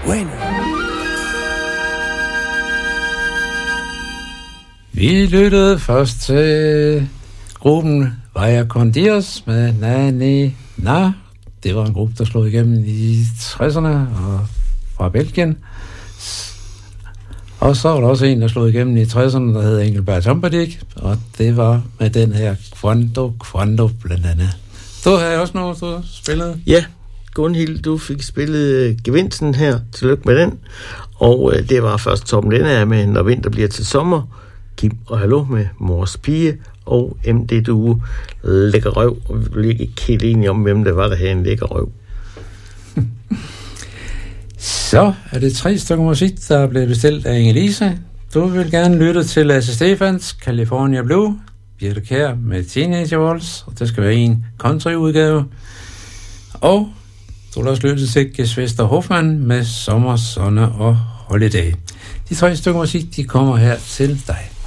Bueno. Vi lyttede først til gruppen Vaya con Dios med Na. Det var en gruppe, der slog igennem i 60'erne og fra Belgien. Og så var der også en, der slog igennem i 60'erne, der hed Engelbert Humperdinck, og det var med den her Quando blandt andet. Du havde også noget, du spillede? Ja, Gunhild, du fik spillet gevinsten her. Tillykke med den. Og det var først Torben Lennager med Når vinter bliver til sommer, Kim og Hallo med Mors Pige, og MD Duo Lækker Røv. Og vi blev ikke helt enige om, hvem det var, der havde en lækker røv. Så er det 3 stykker musik, der er blevet bestilt af Inge-Lise. Du vil gerne lytte til Lasse Stefans California Blue, Birte Kjær med Teenage Waltz, og det skal være en country-udgave. Og du vil også lytte til Gesvester Hoffmann med Sommer, Sonne og Holiday. De 3 stykker musik, de kommer her til dig.